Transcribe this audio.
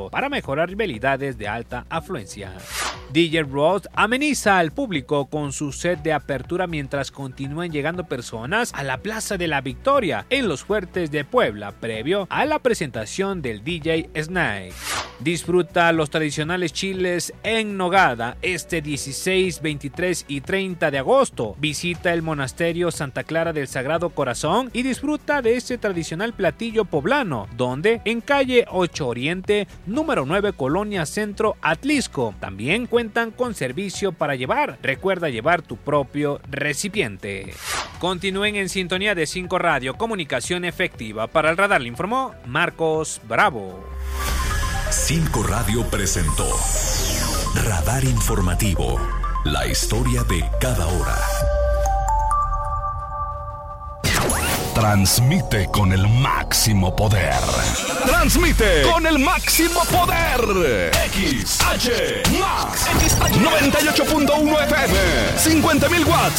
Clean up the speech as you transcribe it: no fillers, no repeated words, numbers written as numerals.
para mejorar vialidades de alta afluencia. DJ Ross ameniza al público con su set de apertura mientras continúan llegando personas a la Plaza de la Victoria en Los Fuertes de Puebla, previo a la presentación del DJ Snake. Disfruta los tradicionales chiles en nogada este 16, 23 y 30 de agosto. Visita el monasterio Santa Clara del Sagrado Corazón y disfruta de este tradicional platillo poblano, donde en calle 8 Oriente, número 9, Colonia Centro, Atlisco. También cuentan con servicio para llevar. Recuerda llevar tu propio recipiente. Continúen en sintonía de 5 Radio, comunicación efectiva. Para el radar le informó Marcos Bravo. 5 Radio presentó Radar Informativo, la historia de cada hora. Transmite con el máximo poder. Transmite con el máximo poder. XH Max 98.1 FM, 50.000 watts